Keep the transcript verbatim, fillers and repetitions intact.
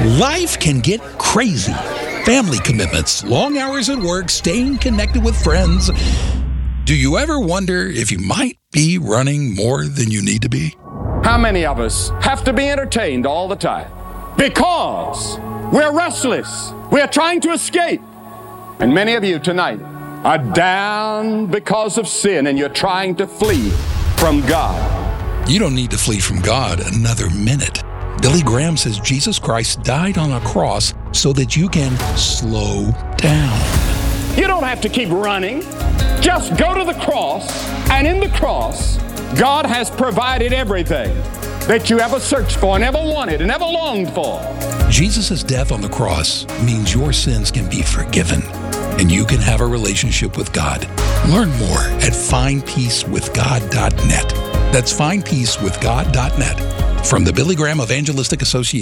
Life can get crazy. Family commitments, long hours at work, staying connected with friends. Do you ever wonder if you might be running more than you need to be? How many of us have to be entertained all the time? Because we're restless. We're trying to escape. And many of you tonight are down because of sin, and you're trying to flee from God. You don't need to flee from God another minute. Billy Graham says Jesus Christ died on a cross so that you can slow down. You don't have to keep running. Just go to the cross, and in the cross, God has provided everything that you ever searched for and ever wanted and ever longed for. Jesus' death on the cross means your sins can be forgiven, and you can have a relationship with God. Learn more at find peace with god dot net. That's find peace with god dot net. From the Billy Graham Evangelistic Association.